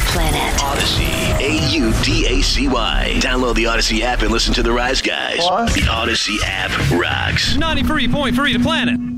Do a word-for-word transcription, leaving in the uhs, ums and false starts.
Planet. Odyssey. A U D A C Y. Download the Odyssey app and listen to the Rise Guys. What? The Odyssey app rocks. ninety-three point three The Planet.